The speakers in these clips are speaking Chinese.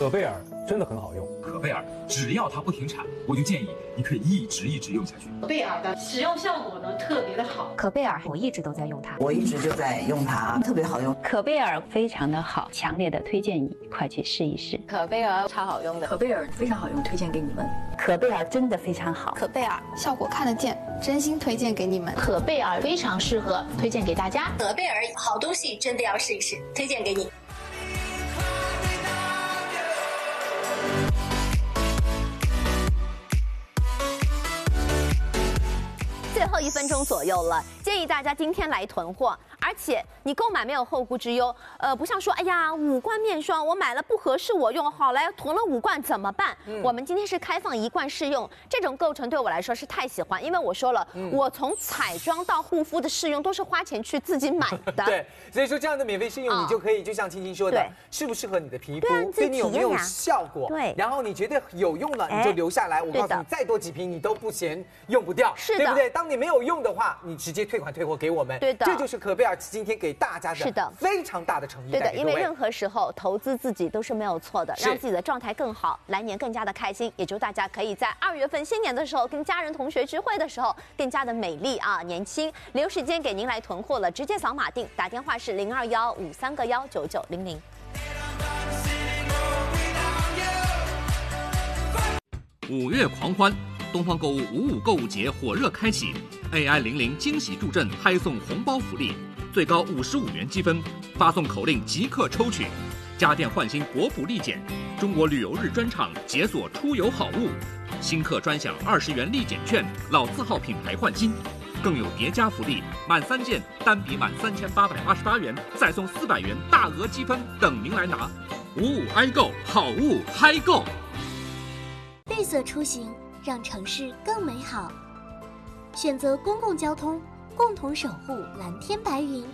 可贝尔真的很好用。 可贝尔只要它不停产，我就建议你可以一直用下去。 可贝尔的使用效果呢特别的好。 可贝尔我一直都在用它， 我一直就在用它，特别好用。 可贝尔非常的好，强烈的推荐你快去试一试。 可贝尔超好用的， 可贝尔非常好用，推荐给你们。 可贝尔真的非常好， 可贝尔效果看得见，真心推荐给你们。 可贝尔非常适合，推荐给大家。 可贝尔好东西真的要试一试，推荐给你。 最后1分钟左右了，建议大家今天来囤货，而且你购买没有后顾之忧。不像说，哎呀，5罐面霜我买了不合适我用，好来囤了5罐怎么办？我们今天是开放1罐试用，这种构成对我来说是太喜欢，因为我说了，我从彩妆到护肤的试用都是花钱去自己买的。 对，所以说这样的免费试用，你就可以就像青青说的，适不适合你的皮肤，对你有没有效果？对，然后你觉得有用了，你就留下来。我告诉你，再多几瓶你都不嫌用不掉，对不对？当你没有用的话，你直接退款退货给我们。对的，这就是可贝尔今天给大家的非常大的诚意。 对的，因为任何时候投资自己都是没有错的，让自己的状态更好，来年更加的开心。也祝大家可以在2月份新年的时候，跟家人同学聚会的时候，更加的美丽啊，年轻。留时间给您来囤货了，直接扫码定，打电话是02153个19900。 5月狂欢，东方购物55购物节火热开启 ，AI00惊喜助阵，拍送红包福利，最高55元积分，发送口令即刻抽取。家电换新国补立减，中国旅游日专场解锁出游好物，新客专享20元立减券，老字号品牌换新。更有叠加福利，满3件单笔满3888元，再送400元大额积分等您来拿。55爱购，好物嗨购。 绿色出行，让城市更美好。选择公共交通，共同守护蓝天白云。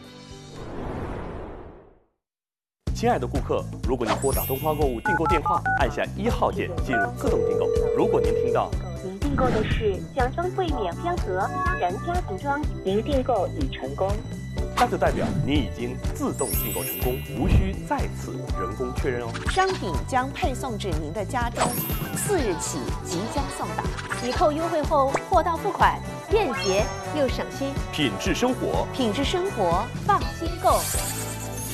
亲爱的顾客，如果您拨打东方购物订购电话，按下1号键进入自动订购。如果您听到您订购的是奖妆柜免香盒家人家庭装，您订购已成功， 那就代表您已经自动订购成功，无需再次人工确认哦。 商品将配送至您的家中，4日起即将送达。 抵扣优惠后，货到付款，便捷又省心。 品质生活， 品质生活，放心购。